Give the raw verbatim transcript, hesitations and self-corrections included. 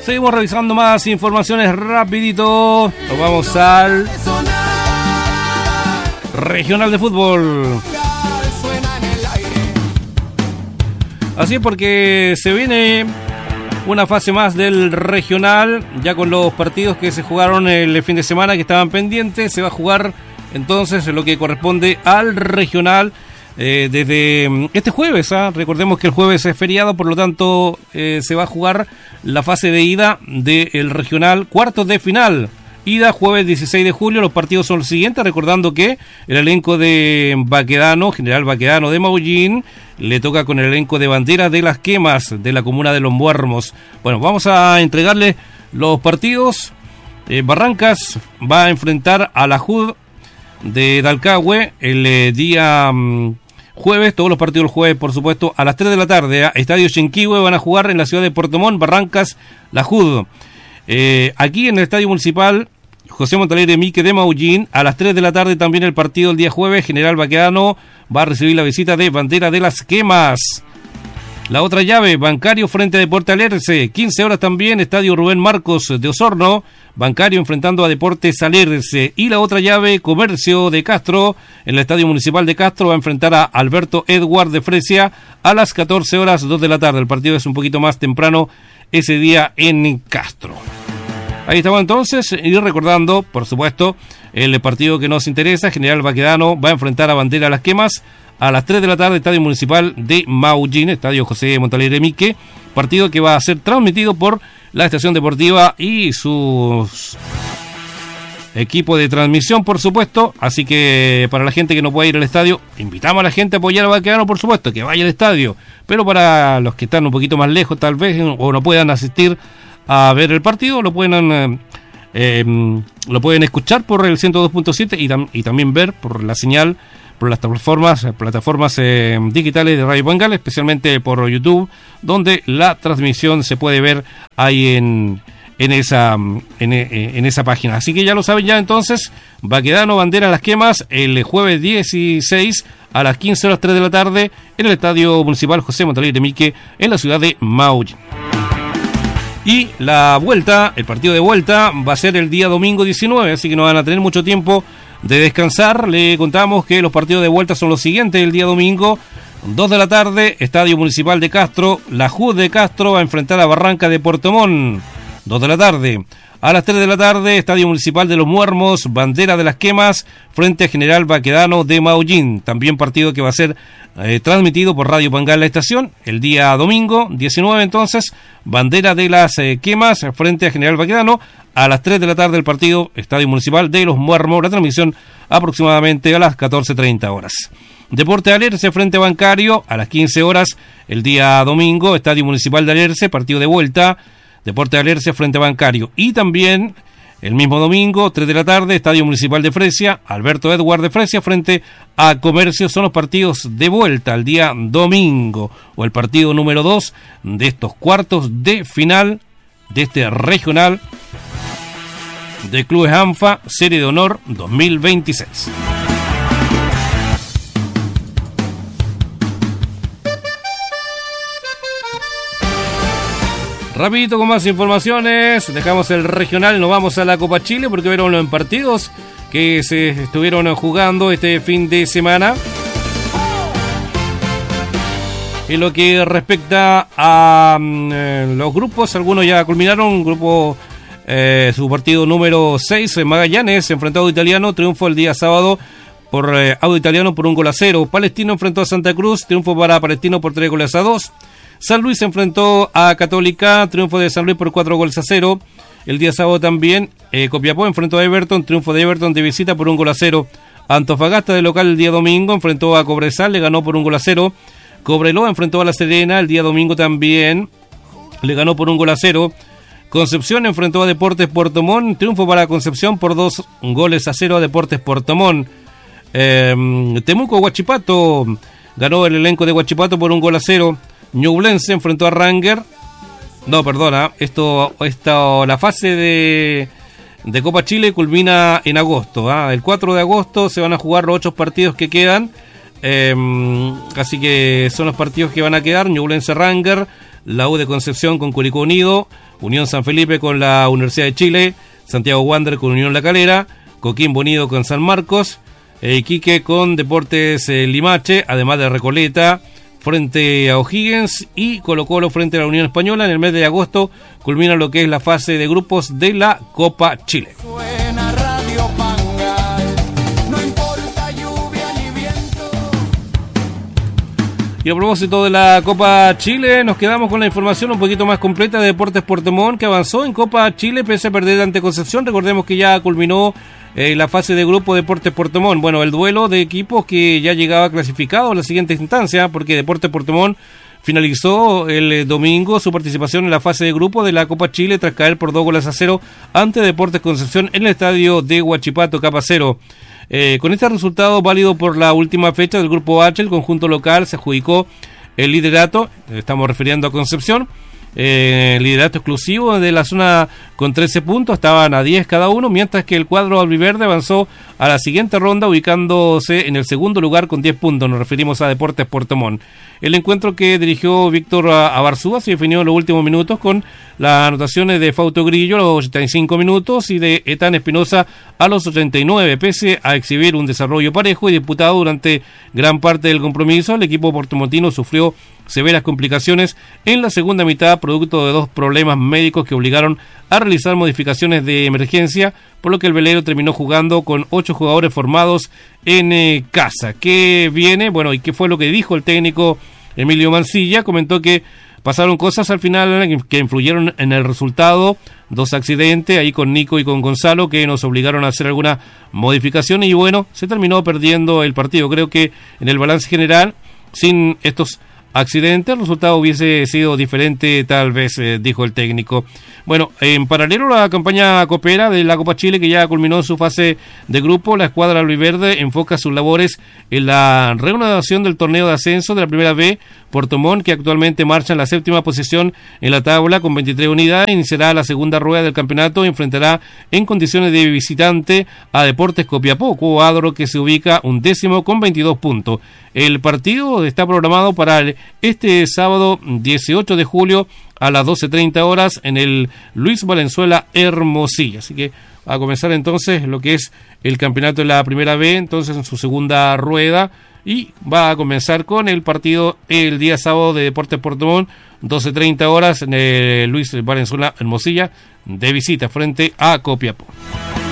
Seguimos revisando más informaciones rapidito. Nos vamos al regional de fútbol. Así es, porque se viene una fase más del regional, ya con los partidos que se jugaron el fin de semana que estaban pendientes. Se va a jugar entonces lo que corresponde al regional eh, desde este jueves. ¿eh? Recordemos que el jueves es feriado, por lo tanto eh, se va a jugar la fase de ida del regional, cuartos de final. Ida jueves dieciséis de julio, los partidos son los siguientes, recordando que el elenco de Baquedano, General Baquedano de Maullín, le toca con el elenco de Banderas de las Quemas de la comuna de Los Muermos. Bueno, vamos a entregarle los partidos. Eh, Barrancas va a enfrentar a la J U D de Dalcahue el eh, día um, jueves, todos los partidos el jueves, por supuesto, a las tres de la tarde. ¿eh? Estadio Chenquihue van a jugar en la ciudad de Puerto Montt, Barrancas, la J U D. Eh, aquí en el Estadio Municipal José Montalegre Mique de Maullín, a las tres de la tarde también el partido el día jueves. General Baquedano va a recibir la visita de Bandera de las Quemas. La otra llave, Bancario frente a Deporte Alerce, quince horas también, Estadio Rubén Marcos de Osorno, Bancario enfrentando a Deportes Alerce. Y la otra llave, Comercio de Castro, en el Estadio Municipal de Castro, va a enfrentar a Alberto Edward de Fresia a las catorce horas, dos de la tarde. El partido es un poquito más temprano ese día en Castro. Ahí estamos entonces, y recordando, por supuesto, el partido que nos interesa. General Baquedano va a enfrentar a Bandera de las Quemas a las tres de la tarde, Estadio Municipal de Maullín, Estadio José Montalegre Mique, partido que va a ser transmitido por la estación deportiva y sus equipo de transmisión, por supuesto. Así que para la gente que no puede ir al estadio, invitamos a la gente a apoyar a Baquedano, por supuesto, que vaya al estadio. Pero para los que están un poquito más lejos, tal vez, o no puedan asistir a ver el partido, lo pueden eh, eh, lo pueden escuchar por el ciento dos punto siete y, tam- y también ver por la señal, por las plataformas plataformas eh, digitales de Radio Pangal, especialmente por YouTube, donde la transmisión se puede ver ahí en en esa en, en esa página. Así que ya lo saben ya entonces, Baquedano Bandera Las Quemas el jueves dieciséis a las quince horas, tres de la tarde, en el Estadio Municipal José Montalegre Mique, en la ciudad de Maullín. Y la vuelta, el partido de vuelta va a ser el día domingo diecinueve, así que no van a tener mucho tiempo de descansar. Le contamos que los partidos de vuelta son los siguientes el día domingo. dos de la tarde, Estadio Municipal de Castro, la J U D de Castro va a enfrentar a Barranca de Puerto Montt. dos de la tarde. A las tres de la tarde, Estadio Municipal de Los Muermos, Bandera de las Quemas, frente a General Baquedano de Maullín. También partido que va a ser eh, transmitido por Radio Pangal La Estación. El día domingo, diecinueve entonces, Bandera de las eh, Quemas, frente a General Baquedano. A las tres de la tarde el partido, Estadio Municipal de Los Muermos, la transmisión aproximadamente a las catorce treinta horas. Deporte Alerce frente a Bancario, a las quince horas, el día domingo, Estadio Municipal de Alerce, partido de vuelta. Deporte Alerce frente a Bancario. Y también el mismo domingo, tres de la tarde, Estadio Municipal de Fresia, Alberto Edward de Fresia frente a Comercio. Son los partidos de vuelta al día domingo, o el partido número dos de estos cuartos de final de este regional de Clubes ANFA Serie de Honor dos mil veintiséis. Rapidito con más informaciones, dejamos el regional, nos vamos a la Copa Chile porque fueron los partidos que se estuvieron jugando este fin de semana. En lo que respecta a eh, los grupos, algunos ya culminaron. Grupo, eh, su partido número seis, Magallanes enfrentó a Audo Italiano, triunfo el día sábado por eh, Audo Italiano por un gol a cero. Palestino enfrentó a Santa Cruz, triunfo para Palestino por tres goles a dos. San Luis se enfrentó a Católica, triunfo de San Luis por cuatro goles a cero. El día sábado también, eh, Copiapó enfrentó a Everton, triunfo de Everton de visita por un gol a cero. Antofagasta de local el día domingo enfrentó a Cobresal, le ganó por un gol a cero. Cobreloa enfrentó a La Serena el día domingo también, le ganó por un gol a cero. Concepción enfrentó a Deportes Puerto Montt, triunfo para Concepción por dos goles a cero a Deportes Puerto Montt. Eh, Temuco Huachipato, ganó el elenco de Huachipato por un gol a cero. Ñublense enfrentó a Ranger. No, perdona, esto, esto la fase de, de Copa Chile culmina en agosto. ¿eh? El cuatro de agosto se van a jugar los ocho partidos que quedan. Eh, así que son los partidos que van a quedar. Ñublense Ranger, la U de Concepción con Curicó Unido, Unión San Felipe con la Universidad de Chile, Santiago Wander con Unión La Calera, Coquimbo Unido con San Marcos, eh, Iquique con Deportes eh, Limache, además de Recoleta frente a O'Higgins y Colo Colo frente a la Unión Española. En el mes de agosto culmina lo que es la fase de grupos de la Copa Chile. Suena Radio Pangal, no importa lluvia ni viento. Y a propósito de la Copa Chile, nos quedamos con la información un poquito más completa de Deportes Puerto Montt, que avanzó en Copa Chile pese a perder ante Concepción. Recordemos que ya culminó Eh, la fase de grupo Deportes Puerto Montt. Bueno, el duelo de equipos que ya llegaba clasificado a la siguiente instancia, porque Deportes Puerto Montt finalizó el eh, domingo su participación en la fase de grupo de la Copa Chile tras caer por dos goles a cero ante Deportes Concepción en el estadio de Huachipato, Capa Cero. Eh, con este resultado válido por la última fecha del grupo H, el conjunto local se adjudicó el liderato, estamos refiriendo a Concepción. Eh, liderato exclusivo de la zona con trece puntos, estaban a diez cada uno, mientras que el cuadro albiverde avanzó a la siguiente ronda ubicándose en el segundo lugar con diez puntos. Nos referimos a Deportes Puerto Montt. El encuentro que dirigió Víctor Abarzúa se definió en los últimos minutos con las anotaciones de Fausto Grillo a los ochenta y cinco minutos y de Etán Espinosa a los ochenta y nueve. Pese a exhibir un desarrollo parejo y disputado durante gran parte del compromiso, el equipo portomontino sufrió severas complicaciones en la segunda mitad, producto de dos problemas médicos que obligaron a realizar modificaciones de emergencia, por lo que el velero terminó jugando con ocho jugadores formados en eh, casa. ¿Qué viene? Bueno, ¿y qué fue lo que dijo el técnico Emilio Mancilla? Comentó que pasaron cosas al final que influyeron en el resultado, dos accidentes ahí con Nico y con Gonzalo que nos obligaron a hacer alguna modificación y bueno, se terminó perdiendo el partido. Creo que en el balance general, sin estos accidente, el resultado hubiese sido diferente, tal vez, eh, dijo el técnico. Bueno, en paralelo a la campaña copera de la Copa Chile, que ya culminó su fase de grupo, la escuadra albiverde enfoca sus labores en la reanudación del torneo de ascenso de la Primera B. Puerto Montt, que actualmente marcha en la séptima posición en la tabla con veintitrés unidades, iniciará la segunda rueda del campeonato y enfrentará en condiciones de visitante a Deportes Copiapó, cuadro que se ubica un décimo con veintidós puntos. El partido está programado para el, este sábado dieciocho de julio a las doce treinta horas en el Luis Valenzuela Hermosilla. Así que va a comenzar entonces lo que es el campeonato de la Primera B, entonces en su segunda rueda, y va a comenzar con el partido el día sábado de Deportes Puerto Montt, doce treinta horas en el Luis Valenzuela Hermosilla, de visita frente a Copiapó.